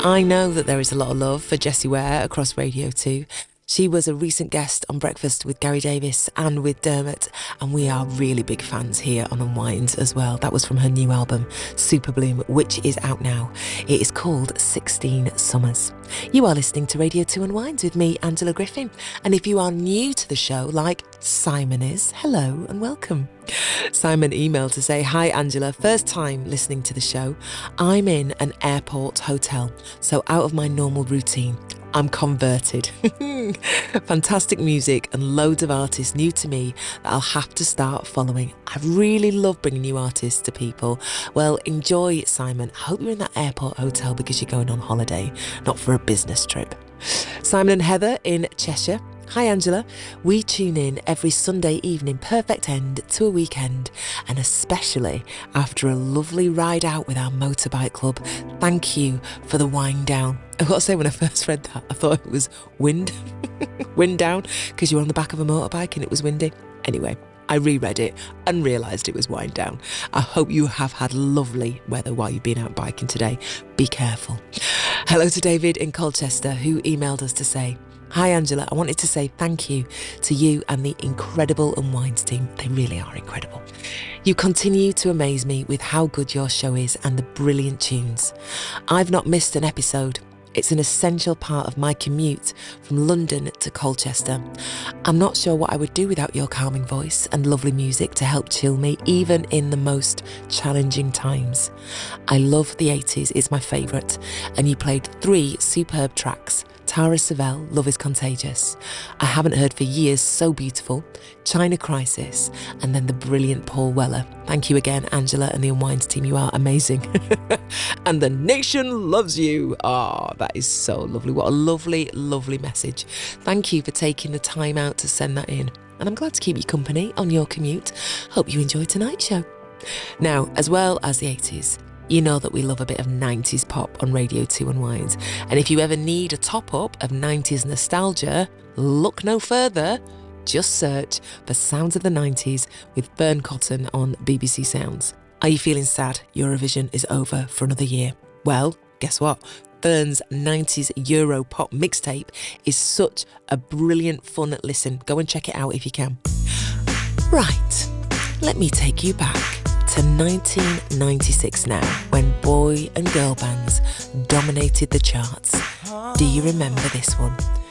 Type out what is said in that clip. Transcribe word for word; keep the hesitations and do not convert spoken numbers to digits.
I know that there is a lot of love for Jessie Ware across Radio two. She was a recent guest on Breakfast with Gary Davis and with Dermot, and we are really big fans here on Unwind as well. That was from her new album, Super Bloom, which is out now. It is called sixteen Summers. You are listening to Radio two Unwind with me, Angela Griffin. And if you are new to the show, like Simon is, hello and welcome. Simon emailed to say, "Hi Angela, first time listening to the show. I'm in an airport hotel, so out of my normal routine. I'm converted. Fantastic music and loads of artists new to me that I'll have to start following. I really love bringing new artists to people. Well, enjoy, Simon. I hope you're in that airport hotel because you're going on holiday, not for a business trip." Simon and Heather in Cheshire. "Hi Angela, we tune in every Sunday evening, perfect end to a weekend, and especially after a lovely ride out with our motorbike club. Thank you for the wind down." I've got to say, when I first read that, I thought it was wind, wind down, because you were on the back of a motorbike and it was windy. Anyway, I reread it and realised it was wind down. I hope you have had lovely weather while you've been out biking today. Be careful. Hello to David in Colchester, who emailed us to say, "Hi Angela, I wanted to say thank you to you and the incredible Unwind team. They really are incredible. You continue to amaze me with how good your show is and the brilliant tunes. I've not missed an episode. It's an essential part of my commute from London to Colchester. I'm not sure what I would do without your calming voice and lovely music to help chill me, even in the most challenging times. I love the eighties, it's my favourite, and you played three superb tracks. Tara Savell, Love is Contagious. I haven't heard for years, So Beautiful, China Crisis, and then the brilliant Paul Weller. Thank you again, Angela and the Unwind team. You are amazing." "And the nation loves you." Ah, oh, that is so lovely. What a lovely, lovely message. Thank you for taking the time out to send that in. And I'm glad to keep you company on your commute. Hope you enjoy tonight's show. Now, as well as the eighties, you know that we love a bit of nineties pop on Radio two Unwind. And if you ever need a top-up of nineties nostalgia, look no further. Just search for Sounds of the nineties with Fern Cotton on B B C Sounds. Are you feeling sad Eurovision is over for another year? Well, guess what? Fern's nineties Euro pop mixtape is such a brilliant, fun listen. Go and check it out if you can. Right, let me take you back to nineteen ninety-six now, when boy and girl bands dominated the charts. Do you remember this one?